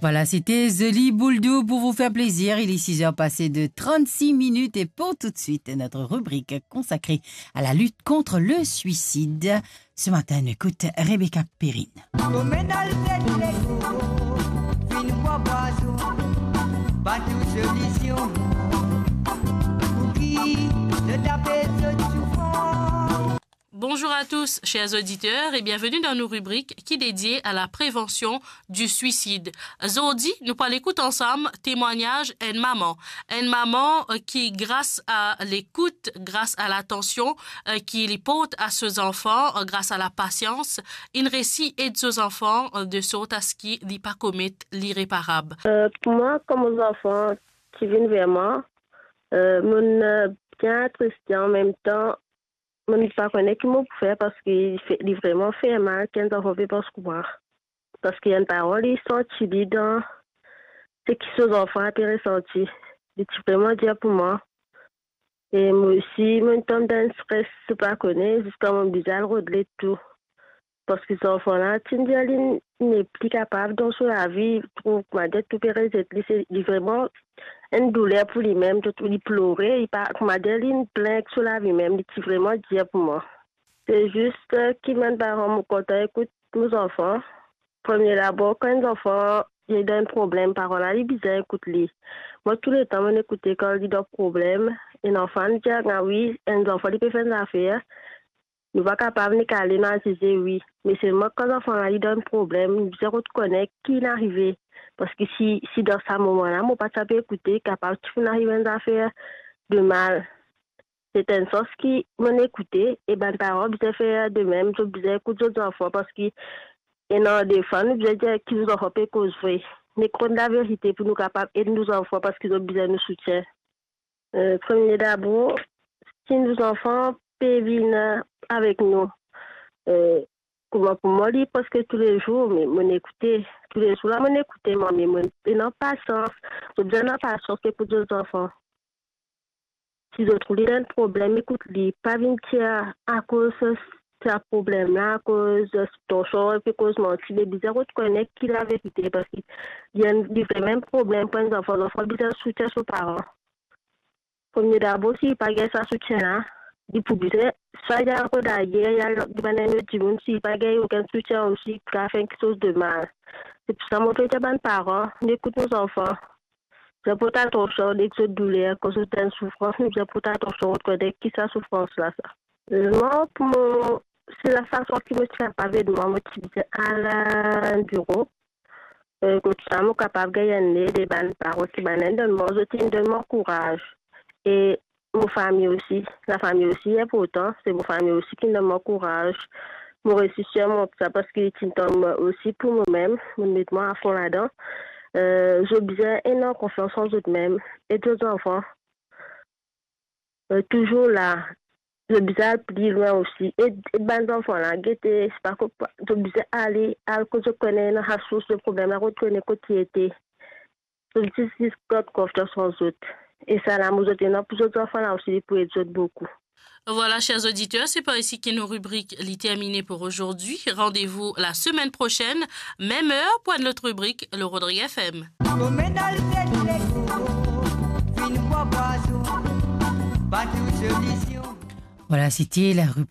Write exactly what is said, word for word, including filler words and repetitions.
Voilà, c'était Zoli Bouldou pour vous faire plaisir. Il est six heures passées de trente-six minutes et pour tout de suite, notre rubrique consacrée à la lutte contre le suicide. Ce matin, on écoute Rebecca Perrine. Bonjour à tous, chers auditeurs, et bienvenue dans nos rubriques qui dédiées à la prévention du suicide. Aujourd'hui, nous allons écouter ensemble témoignage d'une maman. Une maman qui, grâce à l'écoute, grâce à l'attention, qui les porte à ses enfants, grâce à la patience, une récit aide ses enfants de sorte à ce qu'ils ne pas commettent l'irréparable. Euh, pour moi, comme aux enfants qui viennent vers moi, euh, mon bien triste en même temps. Je ne sais pas comment faire parce qu'il fait il vraiment fait mal quand on ne veut pas se croire. Parce qu'il y a une parole, ils sont timides dans ce qui sont enfants ont ressenti. C'est vraiment dur pour moi. Et moi aussi, je tombe dans un stress, je ne sais pas connaître, jusqu'à mon bizarre redler tout. Parce que ces enfants-là, ils n'est plus capable dans la vie, pour ma dette tout pérenniser. C'est vraiment une douleur pour lui-même, de tout lui pleurer. Il part, comme il plaint sur la vie même, c'est vraiment dur pour moi. C'est juste que mes parents me content, écoute, nos enfants. Premier d'abord, quand les enfants, il y a un problème, par là, ils disent, écoute, les. Moi, tout le temps, je écoute quand il y a un problème. Un enfant dit, ah oui, un enfant, il peut faire des affaires. Il ne va pas capable de caler dans le oui. Mais c'est moi, quand l'enfant a eu un problème, je reconnaître qui est arrivé. Parce que si, si dans ce moment-là, je ne peux pas écouter, capable de arriver à faire de mal. C'est une chose qui m'a écouté. Et ben, parents, je faire de même. Je vais écouter les enfants parce que, et dans des fois, nous devons dire qu'ils nous ont fait cause vraie. Mais qu'on la vérité pour nous capables d'aider nos enfants parce qu'ils ont besoin de nous soutien. Euh, premier d'abord, si nos enfants peuvent venir avec nous, euh, pour moi, parce que tous les jours, mais mon écouter, tous les jours, là, mon écouter, mais mon, non patience, j'ai besoin de patience pour les enfants. Si je trouve un problème, écoute-les, pas venir à cause de ce problème-là, à cause de ton choix, à cause de mon petit bébé, je reconnais qu'il a la vérité, parce qu'il y a un même problème pour les enfants, les enfants, ils ont soutien sur les parents. Premier d'abord, s'il n'y a pas de soutien-là, il faut dire, soit il y a un peu d'ailleurs, il y a le monde, s'il n'y a pas aucun soutien aussi, qui a fait quelque chose de mal. C'est pour ça que mon fait des parents, n'écoute nos enfants. Je porte attention dès que je douleur, quand je suis en souffrance, je porte attention dès que ça souffrance-là. Moi, pour mon, c'est la façon qui me tient capable de me motiver à l'enduro. Euh, que je suis capable de gagner des bonnes paroles qui m'aident, je tiens de mon courage. Et mon famille aussi, la famille aussi est important, c'est mon famille aussi qui me donne mon courage. Mon réussite sur ça parce qu'il tombe aussi pour moi-même, je me mets moi à fond là-dedans. Euh, j'ai besoin énorme confiance en eux-mêmes et deux enfants. Euh, toujours là, j'ai besoin de plus loin aussi. Et les bons enfants là, c'est pas que j'ai besoin d'aller, à que je connais la source de problème, à reconnaître côté était. J'ai besoin de confiance en eux. Et ça, là, nous avons pour les enfants là aussi, pour aider beaucoup. Voilà, chers auditeurs, c'est par ici que nos rubriques sont terminées pour aujourd'hui. Rendez-vous la semaine prochaine, même heure, pour notre rubrique, le Rodrigue F M. Voilà, c'était la rubrique.